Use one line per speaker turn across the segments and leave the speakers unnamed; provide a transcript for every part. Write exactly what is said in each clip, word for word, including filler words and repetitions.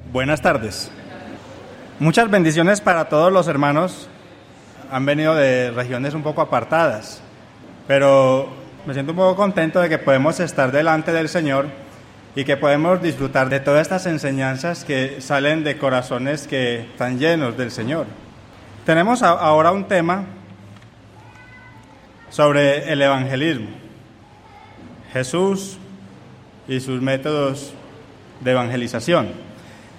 Buenas tardes. Muchas bendiciones para todos los hermanos. Han venido de regiones un poco apartadas, pero me siento un poco contento de que podemos estar delante del Señor y que podemos disfrutar de todas estas enseñanzas que salen de corazones que están llenos del Señor. Tenemos ahora un tema sobre el evangelismo, Jesús y sus métodos de evangelización.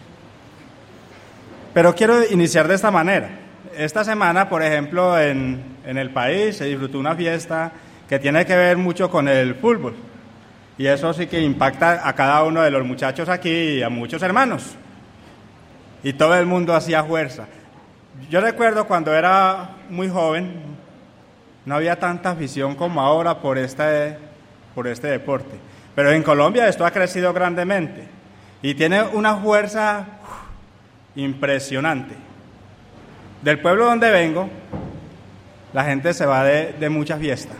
Pero quiero iniciar de esta manera. Esta semana, por ejemplo, en, en el país se disfrutó una fiesta que tiene que ver mucho con el fútbol. Y eso sí que impacta a cada uno de los muchachos aquí y a muchos hermanos. Y todo el mundo hacía fuerza. Yo recuerdo cuando era muy joven, no había tanta afición como ahora por este, por este deporte. Pero en Colombia esto ha crecido grandemente y tiene una fuerza impresionante. Del pueblo donde vengo, la gente se va de, de mucha fiesta,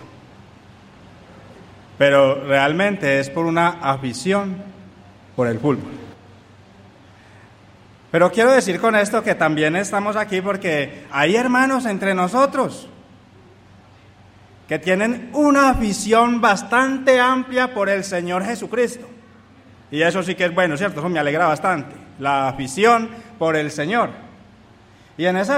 pero realmente es por una afición por el fútbol. Pero quiero decir con esto que también estamos aquí porque hay hermanos entre nosotros que tienen una afición bastante amplia por el Señor Jesucristo. Y eso sí que es bueno, ¿cierto? Eso me alegra bastante, la afición por el Señor. Y en esa